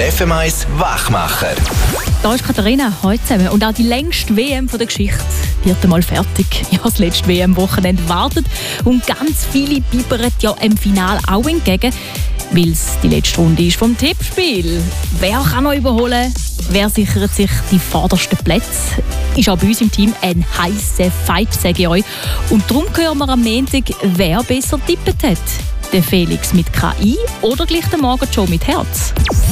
Der FM1 Wachmacher. Da ist Katharina, heute zusammen. Und auch die längste WM der Geschichte wird einmal fertig. Ja, das letzte WM-Wochenende wartet. Und ganz viele bibbern ja im Finale auch entgegen, weil es die letzte Runde ist vom Tippspiel. Wer kann noch überholen? Wer sichert sich die vordersten Plätze? Ist auch bei uns im Team ein heißer Fight, sage ich euch. Und darum hören wir am Montag, wer besser tippt hat. Der Felix mit KI oder gleich der Morgenshow mit Herz.